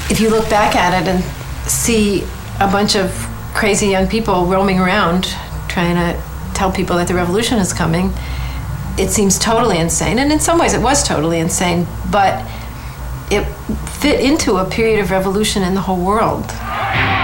if you look back at it and see a bunch of crazy young people roaming around trying to tell people that the revolution is coming, it seems totally insane. And in some ways it was totally insane, but it fit into a period of revolution in the whole world.